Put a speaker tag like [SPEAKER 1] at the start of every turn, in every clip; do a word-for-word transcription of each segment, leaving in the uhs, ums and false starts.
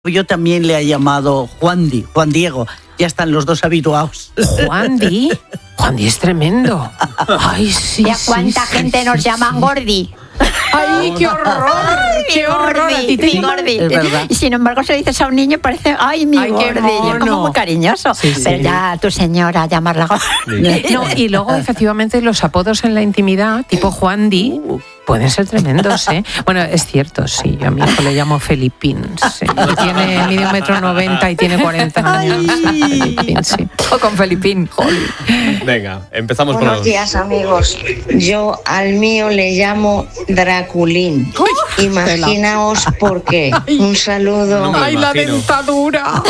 [SPEAKER 1] Yo también le he llamado Juan Di, Juan Diego. Ya están los dos habituados.
[SPEAKER 2] ¿Juan Di? Juan Di es tremendo. Ay, sí,
[SPEAKER 3] ¿Y a cuánta
[SPEAKER 2] sí,
[SPEAKER 3] gente
[SPEAKER 2] sí,
[SPEAKER 3] nos
[SPEAKER 2] sí,
[SPEAKER 3] llaman
[SPEAKER 2] sí.
[SPEAKER 3] Gordi?
[SPEAKER 2] ¡Ay, qué horror!
[SPEAKER 3] Ay,
[SPEAKER 2] ¡Qué horror!
[SPEAKER 3] Gordi,
[SPEAKER 2] ¿A ti te
[SPEAKER 3] mi
[SPEAKER 2] llaman?
[SPEAKER 3] Gordi.
[SPEAKER 1] Es verdad.
[SPEAKER 3] Y sin embargo, se lo dices a un niño y parece, ¡ay, mi
[SPEAKER 2] Ay, qué
[SPEAKER 3] Gordi! Y es como
[SPEAKER 2] mono.
[SPEAKER 3] muy cariñoso.
[SPEAKER 2] Sí, sí.
[SPEAKER 3] Pero ya tu señora, llamarla Gordi.
[SPEAKER 2] No, y luego, efectivamente, los apodos en la intimidad, tipo Juan Di, pueden ser tremendos, ¿eh? Bueno, es cierto, sí. Yo a mi hijo le llamo Felipín. Sí. Y tiene, mide un metro noventa y tiene cuarenta años. Felipín, sí.
[SPEAKER 4] O con Felipín.
[SPEAKER 5] Venga, empezamos con
[SPEAKER 6] Buenos
[SPEAKER 5] los...
[SPEAKER 6] días, amigos. Yo al mío le llamo Draculín. Imaginaos por qué. Un saludo.
[SPEAKER 5] No me
[SPEAKER 2] ¡Ay, la
[SPEAKER 5] imagino.
[SPEAKER 2] dentadura!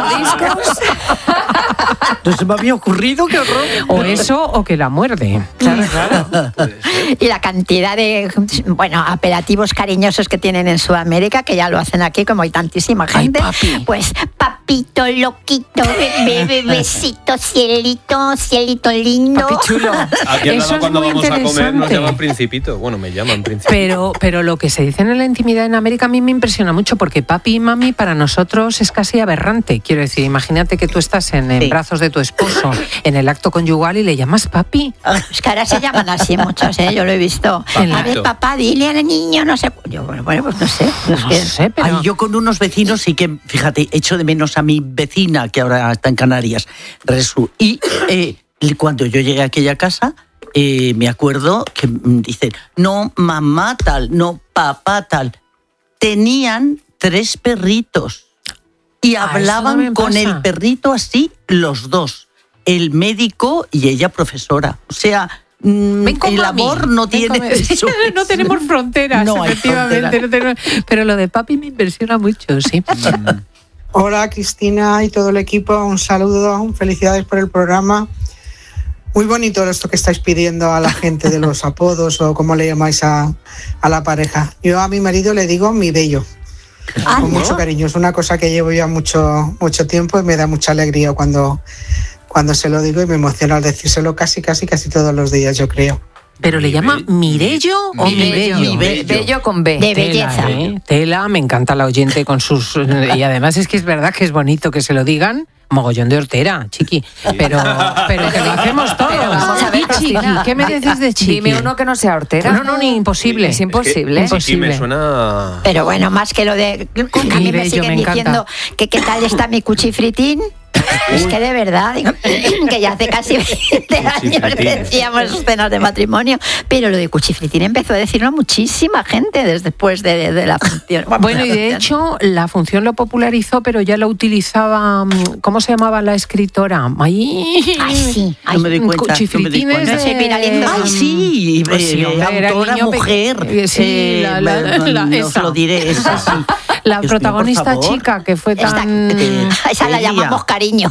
[SPEAKER 1] No se me había ocurrido, qué horror.
[SPEAKER 2] O eso, o que la muerde. Claro, claro.
[SPEAKER 3] Y la cantidad de, bueno, apelativos cariñosos que tienen en Sudamérica, que ya lo hacen aquí, como hay tantísima
[SPEAKER 2] Ay,
[SPEAKER 3] gente.
[SPEAKER 2] papi.
[SPEAKER 3] Pues, papito, loquito, bebé, bebecito, cielito, cielito lindo.
[SPEAKER 2] Papi chulo.
[SPEAKER 5] Aquí al
[SPEAKER 2] Eso
[SPEAKER 5] lado
[SPEAKER 2] es
[SPEAKER 5] cuando
[SPEAKER 2] muy
[SPEAKER 5] vamos a comer nos
[SPEAKER 2] interesante.
[SPEAKER 5] llaman Principito. Bueno, me llaman Principito.
[SPEAKER 2] Pero, pero lo que se dice en la intimidad en América a mí me impresiona mucho porque papi y mami para nosotros es casi aberrante. Quiero decir, imagínate que tú estás en, en
[SPEAKER 1] Sí.
[SPEAKER 2] brazos de tu esposo en el acto conyugal y le llamas papi.
[SPEAKER 3] Es que ahora se llaman así muchos, ¿eh? Yo lo he visto.
[SPEAKER 5] Papito.
[SPEAKER 3] A ver, papá, dile al niño, no sé. Yo, bueno, bueno, pues no sé. No
[SPEAKER 2] No
[SPEAKER 3] sé.
[SPEAKER 2] sé, pero...
[SPEAKER 1] Ay, yo con unos vecinos sí que, fíjate, echo de menos a mi vecina, que ahora está en Canarias, Resu. Y eh, cuando yo llegué a aquella casa, eh, me acuerdo que mm, dicen, no mamá tal, no papá tal. Tenían tres perritos y
[SPEAKER 2] Ah, eso
[SPEAKER 1] hablaban
[SPEAKER 2] también
[SPEAKER 1] con
[SPEAKER 2] pasa.
[SPEAKER 1] el perrito así los dos, el médico y ella profesora. O sea, mm,
[SPEAKER 2] Ven con
[SPEAKER 1] el
[SPEAKER 2] mami.
[SPEAKER 1] amor no
[SPEAKER 2] Ven
[SPEAKER 1] tiene...
[SPEAKER 2] con- no tenemos fronteras,
[SPEAKER 1] No hay
[SPEAKER 2] efectivamente. no tenemos- Pero lo de papi me impresiona mucho, sí.
[SPEAKER 7] Hola Cristina y todo el equipo, un saludo, felicidades por el programa. Muy bonito esto que estáis pidiendo a la gente de los apodos o como le llamáis a, a la pareja. Yo a mi marido le digo mi bello,
[SPEAKER 3] Ah,
[SPEAKER 7] con
[SPEAKER 3] ¿no?
[SPEAKER 7] mucho cariño. Es una cosa que llevo ya mucho, mucho tiempo y me da mucha alegría cuando, cuando se lo digo y me emociona al decírselo casi, casi, casi todos los días, yo creo.
[SPEAKER 2] Pero le llama Mirello o
[SPEAKER 5] Mi
[SPEAKER 2] mi
[SPEAKER 5] bello.
[SPEAKER 2] bello.
[SPEAKER 1] Mi bello.
[SPEAKER 4] Bello con B.
[SPEAKER 3] De belleza.
[SPEAKER 2] Tela, ¿eh? Tela, me encanta la oyente con sus... Y además es que es verdad que es bonito que se lo digan. Mogollón de hortera, chiqui. Pero, pero que lo hacemos todos.
[SPEAKER 4] Pero vamos a ver,
[SPEAKER 2] Y chiqui,
[SPEAKER 4] Cristina,
[SPEAKER 2] ¿qué me decís de chiqui?
[SPEAKER 4] Dime uno que no sea hortera.
[SPEAKER 2] No, no, ni imposible.
[SPEAKER 4] Es imposible.
[SPEAKER 2] Es que-
[SPEAKER 5] Sí, me
[SPEAKER 2] Imposible.
[SPEAKER 5] suena...
[SPEAKER 3] Pero bueno, más que lo de... A mí me
[SPEAKER 2] bello,
[SPEAKER 3] siguen
[SPEAKER 2] me encanta.
[SPEAKER 3] diciendo que qué tal está mi cuchifritín. Es que de verdad, digo, que ya hace casi veinte años
[SPEAKER 5] Cuchifritín.
[SPEAKER 3] decíamos cenas de matrimonio, pero lo de cuchifritín empezó a decirlo muchísima gente después de, de la función.
[SPEAKER 2] Bueno, y de
[SPEAKER 3] la función.
[SPEAKER 2] hecho, la función lo popularizó, pero ya lo utilizaba. mm, ¿Cómo se llamaba la escritora? Ay,
[SPEAKER 3] Ay, sí.
[SPEAKER 1] No me doy cuenta, no me doy
[SPEAKER 2] Cuchifritines
[SPEAKER 1] cuenta.
[SPEAKER 2] de-
[SPEAKER 3] Se viralizó.
[SPEAKER 1] Ay, sí,
[SPEAKER 2] Pues sí,
[SPEAKER 1] eh,
[SPEAKER 2] hombre, era el
[SPEAKER 1] autora
[SPEAKER 2] niño pe-
[SPEAKER 1] mujer.
[SPEAKER 2] eh, sí,
[SPEAKER 1] Eh,
[SPEAKER 2] la- la-
[SPEAKER 1] no,
[SPEAKER 2] la-
[SPEAKER 1] no
[SPEAKER 2] esa.
[SPEAKER 1] os lo diré, esa sí.
[SPEAKER 2] La
[SPEAKER 1] Dios mío, por
[SPEAKER 2] protagonista
[SPEAKER 1] favor.
[SPEAKER 2] chica que fue
[SPEAKER 3] Esta-
[SPEAKER 2] tan.
[SPEAKER 1] eh,
[SPEAKER 3] Esa la
[SPEAKER 1] Celia.
[SPEAKER 3] llamamos cariño.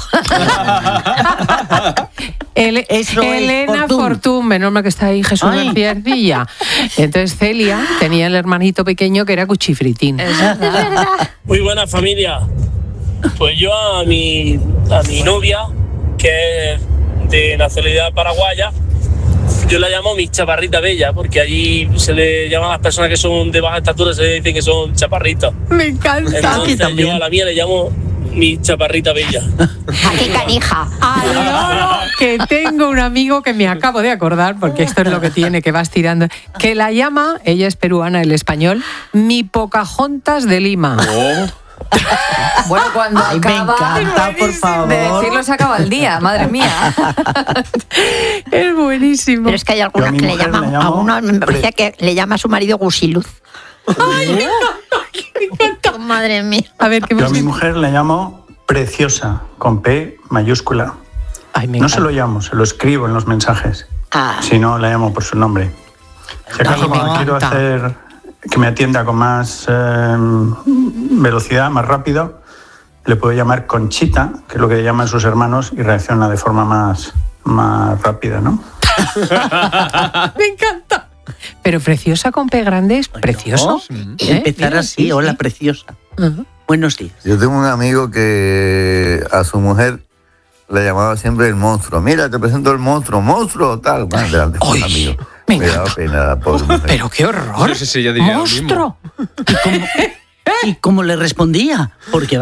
[SPEAKER 2] El-
[SPEAKER 1] Eso es,
[SPEAKER 2] Elena
[SPEAKER 1] Fortún.
[SPEAKER 2] Fortún, menos mal que está ahí Jesús
[SPEAKER 1] Ay.
[SPEAKER 2] García Ercilla. Entonces Celia tenía el hermanito pequeño que era Cuchifritín.
[SPEAKER 8] Muy buena familia. Pues yo a mi, a mi novia, que es de nacionalidad paraguaya, yo la llamo mi chaparrita bella, porque allí se le llaman a las personas que son de baja estatura, se le dicen que son chaparritos.
[SPEAKER 2] Me encanta.
[SPEAKER 1] Aquí
[SPEAKER 8] Entonces
[SPEAKER 1] también.
[SPEAKER 8] yo a la mía le llamo mi chaparrita bella.
[SPEAKER 3] Aquí canija.
[SPEAKER 2] Adoro que tengo un amigo que me acabo de acordar, porque esto es lo que tiene, que vas tirando, que la llama, ella es peruana, el español, mi Pocahontas de Lima.
[SPEAKER 5] Oh,
[SPEAKER 4] Bueno, cuando
[SPEAKER 1] Ay, me
[SPEAKER 4] acaba
[SPEAKER 1] encanta, por favor.
[SPEAKER 4] de decirlo se acaba el día, madre mía.
[SPEAKER 2] Es buenísimo.
[SPEAKER 3] Pero es que hay
[SPEAKER 9] Yo a
[SPEAKER 3] algunas
[SPEAKER 9] mi
[SPEAKER 3] que le
[SPEAKER 9] mujer
[SPEAKER 3] llaman,
[SPEAKER 9] le
[SPEAKER 3] a
[SPEAKER 9] llamo
[SPEAKER 3] uno me parecía
[SPEAKER 9] Pre-
[SPEAKER 3] que le llama a su marido Gusiluz. Ay, madre mía.
[SPEAKER 2] A ver, ¿qué
[SPEAKER 9] Yo a
[SPEAKER 2] hemos
[SPEAKER 9] mi mujer le llamo Preciosa, con P mayúscula.
[SPEAKER 2] Ay, me
[SPEAKER 9] No se
[SPEAKER 2] encanta.
[SPEAKER 9] lo llamo, se lo escribo en los mensajes.
[SPEAKER 3] Ah.
[SPEAKER 9] Si no, la llamo por su nombre. Si acaso
[SPEAKER 2] Ay, me
[SPEAKER 9] cuando quiero
[SPEAKER 2] encanta.
[SPEAKER 9] hacer que me atienda con más eh, velocidad, más rápido, le puedo llamar Conchita, que es lo que llaman sus hermanos, y reacciona de forma más, más rápida, ¿no?
[SPEAKER 2] Me encanta. Pero preciosa con P grande es precioso.
[SPEAKER 1] No,
[SPEAKER 2] ¿Eh?
[SPEAKER 1] Empezar
[SPEAKER 2] Mira,
[SPEAKER 1] así,
[SPEAKER 2] sí,
[SPEAKER 1] hola
[SPEAKER 2] sí.
[SPEAKER 1] preciosa.
[SPEAKER 2] Ajá.
[SPEAKER 1] Buenos días.
[SPEAKER 10] Yo tengo un amigo que a su mujer le llamaba siempre el monstruo. Mira, te presento el monstruo, monstruo, tal. Bueno, delante de un
[SPEAKER 2] Ay,
[SPEAKER 10] amigo.
[SPEAKER 2] me
[SPEAKER 10] Me daba
[SPEAKER 2] encanta.
[SPEAKER 10] pena la pobre mujer.
[SPEAKER 2] Pero qué horror.
[SPEAKER 5] No sé si ella diría lo mismo.
[SPEAKER 2] ¡Monstruo!
[SPEAKER 1] ¿Y cómo le respondía? Porque